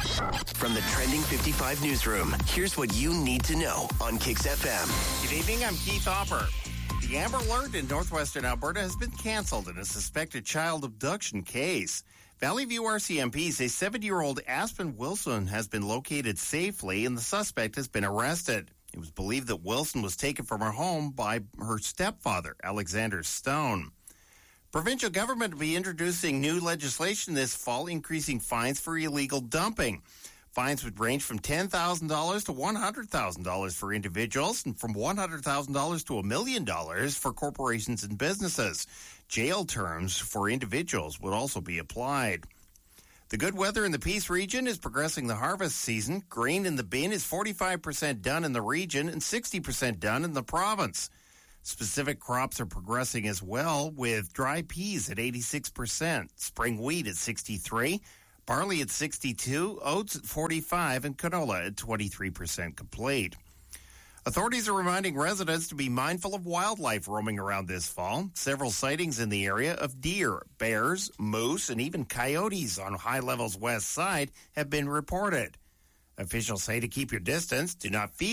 From the Trending 55 newsroom, here's what you need to know on Kix FM. Good evening, I'm Keith Hopper. The Amber Alert in northwestern Alberta has been canceled in a suspected child abduction case. Valley View RCMP say 7-year-old Aspen Wilson has been located safely and the suspect has been arrested. It was believed that Wilson was taken from her home by her stepfather, Alexander Stone. Provincial government will be introducing new legislation this fall, increasing fines for illegal dumping. Fines would range from $10,000 to $100,000 for individuals and from $100,000 to $1 million for corporations and businesses. Jail terms for individuals would also be applied. The good weather in the Peace region is progressing the harvest season. Grain in the bin is 45% done in the region and 60% done in the province. Specific crops are progressing as well, with dry peas at 86%, spring wheat at 63%, barley at 62%, oats at 45%, and canola at 23% complete. Authorities are reminding residents to be mindful of wildlife roaming around this fall. Several sightings in the area of deer, bears, moose, and even coyotes on High Level's west side have been reported. Officials say to keep your distance, do not feed